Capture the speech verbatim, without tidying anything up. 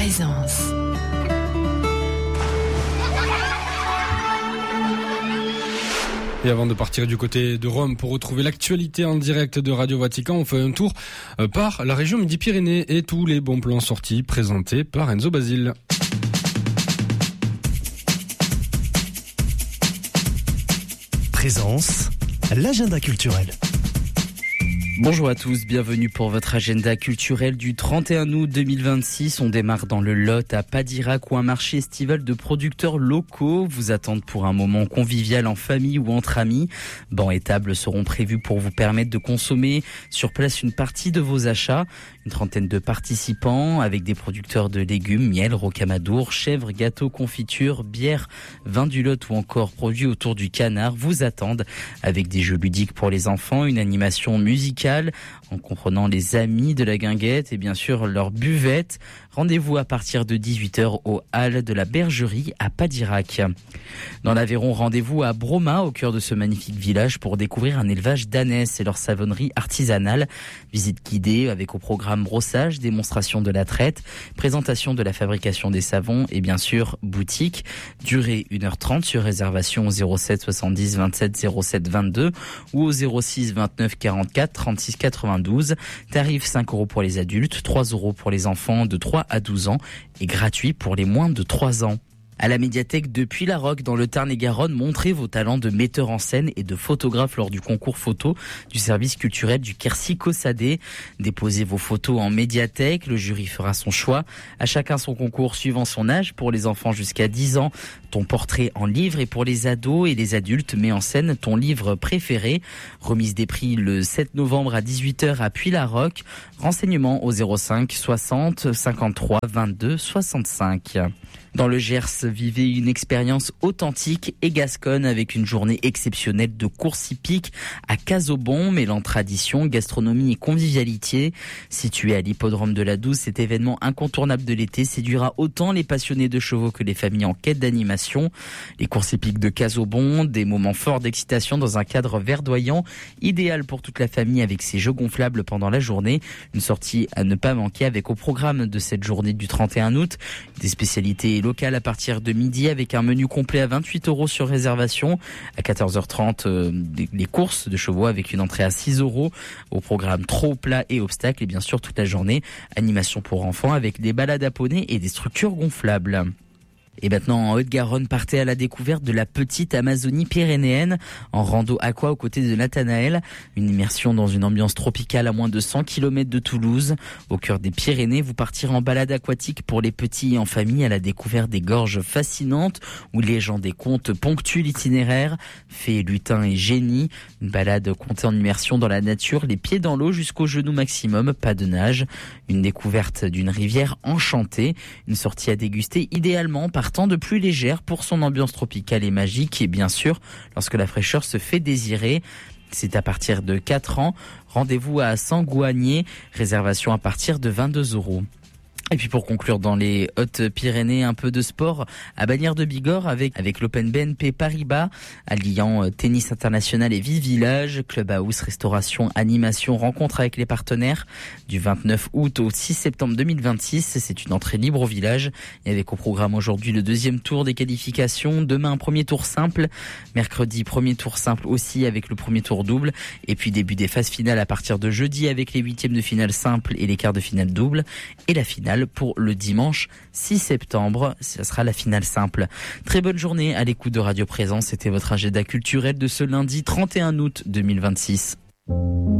Présence. Et avant de partir du côté de Rome pour retrouver l'actualité en direct de Radio Vatican, on fait un tour par la région Midi-Pyrénées et tous les bons plans sortis présentés par Enzo Basile. Présence, l'agenda culturel. Bonjour à tous, bienvenue pour votre agenda culturel du trente et un août deux mille vingt-six. On démarre dans le Lot à Padirac où un marché estival de producteurs locaux vous attendent pour un moment convivial en famille ou entre amis. Bancs et tables seront prévus pour vous permettre de consommer sur place une partie de vos achats. Une trentaine de participants avec des producteurs de légumes, miel, rocamadour, chèvres, gâteaux, confitures, bières, vin du Lot ou encore produits autour du canard vous attendent avec des jeux ludiques pour les enfants, une animation musicale en comprenant les amis de la guinguette et bien sûr leur buvette. Rendez-vous à partir de dix-huit heures au hall de la Bergerie à Padirac. Dans l'Aveyron, rendez-vous à Broma, au cœur de ce magnifique village, pour découvrir un élevage d'ânesses et leur savonnerie artisanale. Visite guidée avec au programme brossage, démonstration de la traite, présentation de la fabrication des savons et bien sûr boutique. Durée une heure trente sur réservation au zéro sept soixante-dix vingt-sept zéro sept vingt-deux ou au zéro six vingt-neuf quarante-quatre trente-six quatre-vingt-douze. Tarif cinq euros pour les adultes, trois euros pour les enfants de trois à douze ans et gratuit pour les moins de trois ans. À la médiathèque de Puylaroc dans le Tarn-et-Garonne, montrez vos talents de metteur en scène et de photographe lors du concours photo du service culturel du Quercy-Cossadé. Déposez vos photos en médiathèque, le jury fera son choix. À chacun son concours suivant son âge. Pour les enfants jusqu'à dix ans, ton portrait en livre, et pour les ados et les adultes, mets en scène ton livre préféré. Remise des prix le sept novembre à dix-huit heures à Puylaroc. Renseignements au zéro cinq soixante cinquante-trois vingt-deux soixante-cinq. Dans le Gers, vivez une expérience authentique et gasconne avec une journée exceptionnelle de course hippique à Casaubon, mêlant tradition, gastronomie et convivialité. Situé à l'hippodrome de la Douce, cet événement incontournable de l'été séduira autant les passionnés de chevaux que les familles en quête d'animation. Les courses hippiques de Casaubon, des moments forts d'excitation dans un cadre verdoyant, idéal pour toute la famille avec ses jeux gonflables pendant la journée. Une sortie à ne pas manquer avec au programme de cette journée du trente et un août des spécialités locales à partir de midi avec un menu complet à vingt-huit euros sur réservation. À quatorze heures trente, euh, les courses de chevaux avec une entrée à six euros. Au programme trot, plat et obstacles. Et bien sûr, toute la journée, animation pour enfants avec des balades à poney et des structures gonflables. Et maintenant, en Haute-Garonne, partez à la découverte de la petite Amazonie pyrénéenne en rando aqua aux côtés de Nathanaël. Une immersion dans une ambiance tropicale à moins de cent kilomètres de Toulouse. Au cœur des Pyrénées, vous partirez en balade aquatique pour les petits et en famille à la découverte des gorges fascinantes où légendes et contes ponctuent l'itinéraire. Fées, lutins et génies. Une balade comptée en immersion dans la nature, les pieds dans l'eau jusqu'au genou maximum, pas de nage. Une découverte d'une rivière enchantée. Une sortie à déguster idéalement par temps de pluie légère pour son ambiance tropicale et magique et bien sûr lorsque la fraîcheur se fait désirer. C'est à partir de quatre ans. Rendez-vous à Sangouagné, réservation à partir de vingt-deux euros. Et puis pour conclure dans les Hautes-Pyrénées, un peu de sport à Bagnères de Bigorre avec, avec l'Open B N P Paribas, alliant tennis international et vie village, club house, restauration, animation, rencontre avec les partenaires du vingt-neuf août au six septembre deux mille vingt-six. C'est une entrée libre au village et avec au programme aujourd'hui le deuxième tour des qualifications, demain un premier tour simple, mercredi premier tour simple aussi avec le premier tour double et puis début des phases finales à partir de jeudi avec les huitièmes de finale simple et les quarts de finale double et la finale pour le dimanche six septembre. Ce sera la finale simple. Très bonne journée à l'écoute de Radio Présence. C'était votre agenda culturel de ce lundi trente et un août deux mille vingt-six.